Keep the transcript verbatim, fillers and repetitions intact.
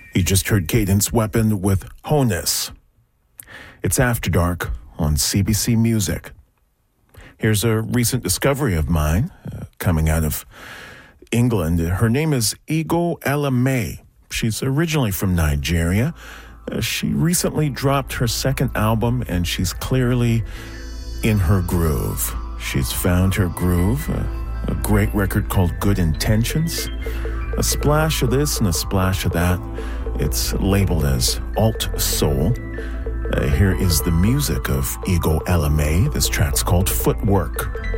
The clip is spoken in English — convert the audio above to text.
You just heard Cadence Weapon with Honus. It's After Dark on C B C Music. Here's a recent discovery of mine, uh, coming out of England. Her name is Ego Eleme. She's originally from Nigeria. Uh, she recently dropped her second album, and she's clearly in her groove. She's found her groove, uh, a great record called Good Intentions. A splash of this and a splash of that. It's labeled as alt soul. Uh, here is the music of Ego Eleme. This track's called Footwork.